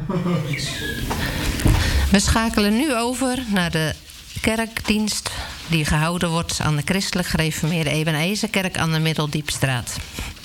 We schakelen nu over naar de kerkdienst die gehouden wordt aan de christelijk gereformeerde Ebenezerkerk aan de Middeldiepstraat.